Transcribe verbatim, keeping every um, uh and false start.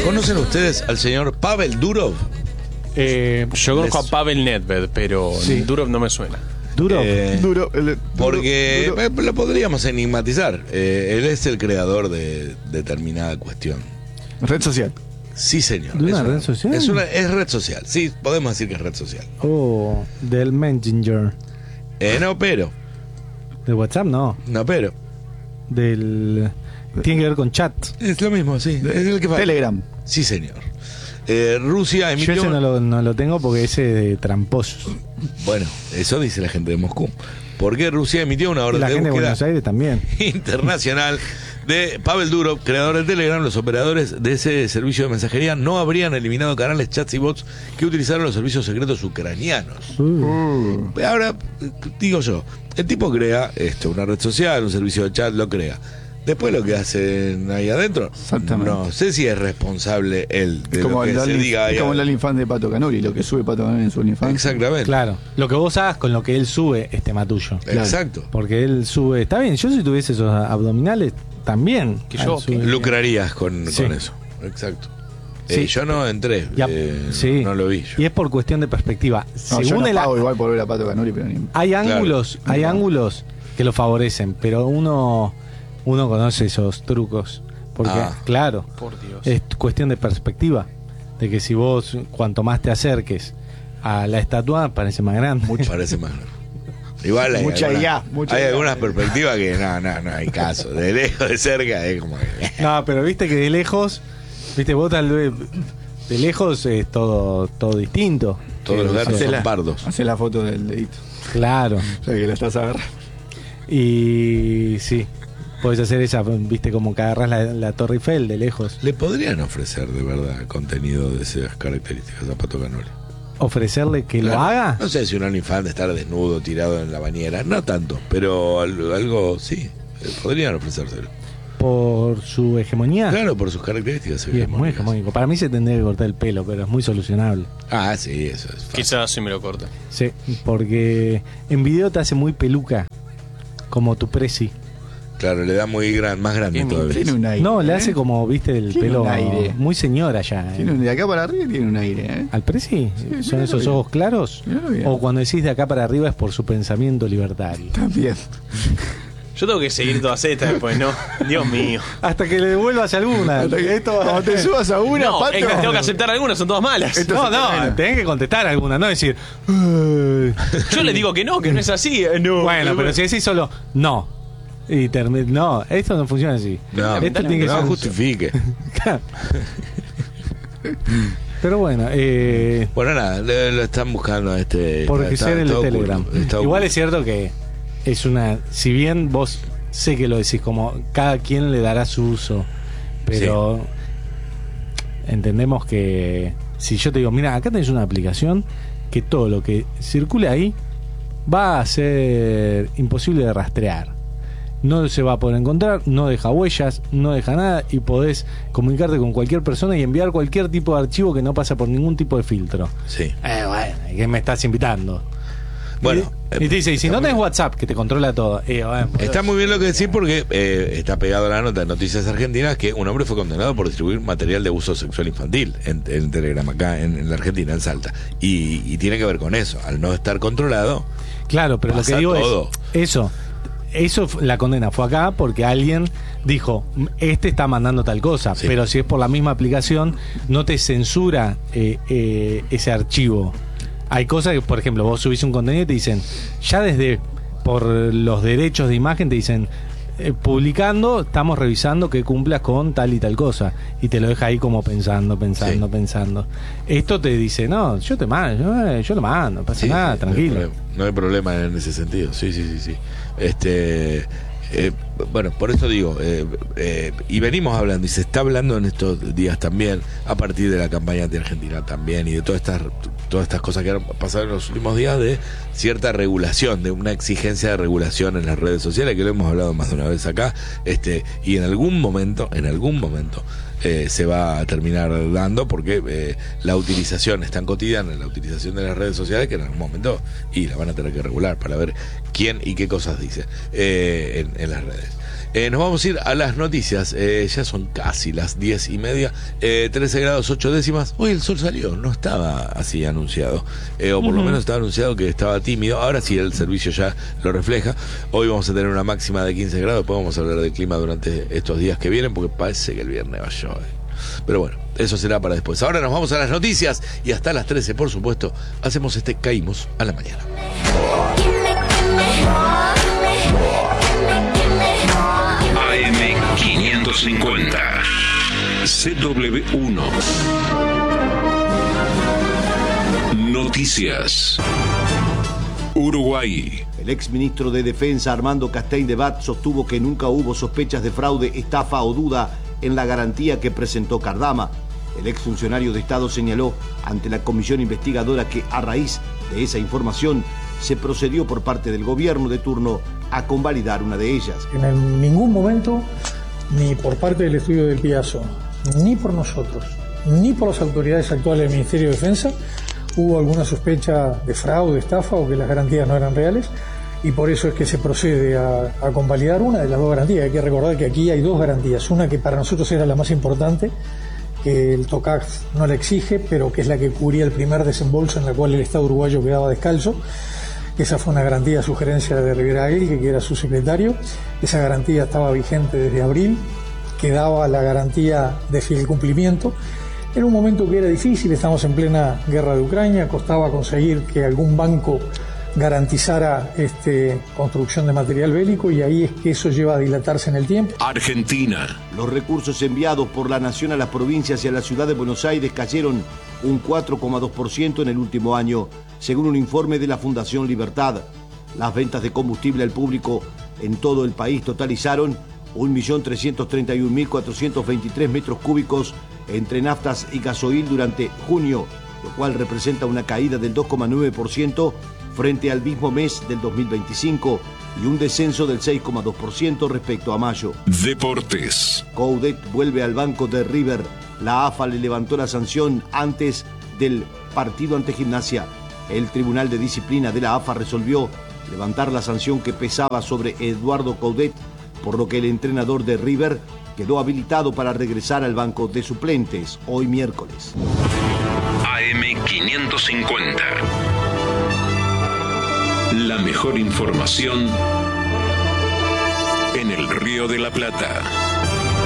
¿Conocen ustedes al señor Pavel Durov? Eh, yo conozco Les- a Pavel Nedved, pero Sí. Durov no me suena. Duro. Eh, duro. el- Porque duro. eh, lo podríamos enigmatizar. Eh, él es el creador de determinada cuestión. Red social. Sí, señor. ¿De una Es red social? Es, una, es red social. Sí, podemos decir que es red social. Oh, del Messenger. Eh, no, pero. ¿De WhatsApp? No. No, pero. Del... Tiene que ver con chat. Es lo mismo, sí. Es el que falta. Telegram. Sí, señor. Eh, Rusia Yo emitió. ese no lo, no lo tengo porque ese es de tramposos. Bueno, eso dice la gente de Moscú. Porque Rusia emitió una Y orden la de gente de búsqueda Buenos Aires también. internacional de Pavel Durov, creador de Telegram. Los operadores de ese servicio de mensajería no habrían eliminado canales, chats y bots que utilizaron los servicios secretos ucranianos. Uh, Ahora, digo yo, el tipo crea esto, una red social, un servicio de chat, lo crea. Después lo que hacen ahí adentro, Exactamente. no sé si es responsable él de Como lo que el, se Only- diga ahí como el adentro. OnlyFans de Pato Canuri, lo que sube Pato Canuri en su OnlyFans. Exactamente. claro. Lo que vos hagas con lo que él sube es tema tuyo. Exacto. Porque él sube... Está bien, yo si tuviese esos abdominales, también. Que yo- Él sube- Lucrarías con, Sí. con eso. Exacto. Sí. Eh, yo no entré, Ya, eh, sí. no lo vi yo. Y es por cuestión de perspectiva. No, yo Según no el... pago igual por ver a Pato Canuri, pero ni... Hay ángulos, hay No. ángulos que lo favorecen, pero uno uno conoce esos trucos. Porque, Ah. claro, Por Dios. es cuestión de perspectiva. De que si vos, cuanto más te acerques a la estatua, parece más grande. Mucho parece más grande. Igual hay, Mucha algunas, I A, mucha hay I A. algunas perspectivas que no, no, no hay caso. De lejos, de cerca, es como que... No, pero viste que de lejos, viste, vos tal vez, de lejos es todo, todo distinto. Todos los gatos Hacé son la- pardos. Hacé la foto del dedito. Claro. O sea que la estás agarrando. Y sí, podés hacer esa, viste, como que agarrás la, la Torre Eiffel de lejos. ¿Le podrían ofrecer de verdad contenido de esas características a Pato Canoli? Ofrecerle que lo Claro. haga. No sé si un OnlyFans de estar desnudo, tirado en la bañera. No tanto, pero algo, algo sí. eh, Podrían ofrecérselo. Por su hegemonía. Claro, por sus características. Y es muy hegemónicas. hegemónico. Para mí se tendría que cortar el pelo, pero es muy solucionable. Ah, sí, eso es fácil. Quizás sí me lo corte. Sí, porque en video te hace muy peluca, como tu presi. Claro, le da muy gran, más grande Tiene- todavía. Tiene un aire. No, le ¿eh? hace como, viste, el Tiene pelo un aire. muy señora ya. ¿eh? Tiene un, de acá para arriba tiene un aire, ¿eh? ¿Al presi? Sí, ¿Son míralo esos bien. ojos claros? Míralo bien. O cuando decís de acá para arriba es por su pensamiento libertario. También. Yo tengo que seguir todas estas después, ¿no? Dios mío. Hasta que le devuelvas alguna. Hasta que- Cuando te subas a una, No, Pato. es que tengo que aceptar algunas, son todas malas. Esto- No, Entonces, no, bueno. tenés que contestar alguna, no decir. "Ay". Yo le digo que no, que no es así. eh, No. Bueno, pero si decís solo no. Y termi- no, esto no funciona así. No, Esto tiene que no ser- justifique. Pero bueno, eh, Bueno, nada, le- lo están buscando a este. porque está- ser el de está Telegram. oculto, está Igual oculto. es cierto que es una. Si bien vos sé que lo decís, como cada quien le dará su uso, pero entendemos que si yo te digo, mira, acá tenés una aplicación que todo lo que circule ahí va a ser imposible de rastrear. No se va a poder encontrar, no deja huellas, no deja nada y podés comunicarte con cualquier persona y enviar cualquier tipo de archivo que no pasa por ningún tipo de filtro. Sí. Eh, bueno, ¿y qué me estás invitando? Bueno, Y, y te dice, y si está no muy- tenés WhatsApp que te controla todo. Eh, bueno, Está muy bien lo que decís porque eh, está pegado a la nota de Noticias Argentinas que un hombre fue condenado por distribuir material de abuso sexual infantil en, en Telegram acá en, en la Argentina, en Salta. Y, y tiene que ver con eso. Al no estar controlado, claro, pero lo pasa que digo todo. es eso. Eso, f- la condena fue acá porque alguien dijo, este está mandando tal cosa, Sí. pero si es por la misma aplicación, no te censura eh, eh, ese archivo. Hay cosas que, por ejemplo, vos subís un contenido y te dicen, ya desde por los derechos de imagen te dicen, eh, publicando, estamos revisando que cumplas con tal y tal cosa. Y te lo deja ahí como pensando, pensando, Sí. pensando. Esto te dice, no, yo te mando, yo, eh, yo lo mando, no pasa sí, nada, sí, tranquilo. No hay, problema, no hay problema en ese sentido. Sí, sí, sí, sí. Este. eh, bueno, por eso digo, eh, eh, y venimos hablando, y se está hablando en estos días también, a partir de la campaña anti-argentina también, y de todas estas todas estas cosas que han pasado en los últimos días, de cierta regulación, de una exigencia de regulación en las redes sociales, que lo hemos hablado más de una vez acá, este y en algún momento, en algún momento, eh, se va a terminar dando, porque eh, la utilización es tan cotidiana, la utilización de las redes sociales, que en algún momento, y la van a tener que regular para ver quién y qué cosas dice eh, en, en las redes. Eh, nos vamos a ir a las noticias. Eh, ya son casi las diez y media. Eh, trece grados ocho décimas. Hoy el sol salió, no estaba así anunciado. Eh, o por uh-huh. lo menos estaba anunciado que estaba tímido. Ahora sí el servicio ya lo refleja. Hoy vamos a tener una máxima de quince grados. Después vamos a hablar del clima durante estos días que vienen, porque parece que el viernes va a llover. Pero bueno, eso será para después. Ahora nos vamos a las noticias y hasta las trece, por supuesto, hacemos este Caímos a la mañana. A M quinientos cincuenta C W uno Noticias. Uruguay. El exministro de Defensa Armando Castein de Bat sostuvo que nunca hubo sospechas de fraude, estafa o duda en la garantía que presentó Cardama. El exfuncionario de Estado señaló ante la comisión investigadora que a raíz de esa información se procedió por parte del gobierno de turno a convalidar una de ellas. En ningún momento, ni por parte del estudio del Piazzo, ni por nosotros, ni por las autoridades actuales del Ministerio de Defensa, hubo alguna sospecha de fraude, estafa o que las garantías no eran reales, y por eso es que se procede a, a convalidar una de las dos garantías. Hay que recordar que aquí hay dos garantías, una que para nosotros era la más importante, que el TOCAC no la exige, pero que es la que cubría el primer desembolso en la cual el Estado uruguayo quedaba descalzo. Esa fue una garantía a sugerencia de Rivera Aguirre, que era su secretario. Esa garantía estaba vigente desde abril, que daba la garantía de fiel cumplimiento. En un momento que era difícil, estamos en plena guerra de Ucrania, costaba conseguir que algún banco garantizara este, construcción de material bélico, y ahí es que eso lleva a dilatarse en el tiempo. Argentina. Los recursos enviados por la Nación a las provincias y a la ciudad de Buenos Aires cayeron un cuatro coma dos por ciento en el último año, según un informe de la Fundación Libertad. Las ventas de combustible al público en todo el país totalizaron un millón trescientos treinta y un mil cuatrocientos veintitrés metros cúbicos entre naftas y gasoil durante junio, lo cual representa una caída del dos coma nueve por ciento frente al mismo mes del dos mil veinticinco y un descenso del seis coma dos por ciento respecto a mayo. Deportes. Coudet vuelve al banco de River. La A F A le levantó la sanción antes del partido ante Gimnasia. El Tribunal de Disciplina de la A F A resolvió levantar la sanción que pesaba sobre Eduardo Coudet, por lo que el entrenador de River quedó habilitado para regresar al banco de suplentes hoy miércoles. A M quinientos cincuenta. La mejor información en el Río de la Plata.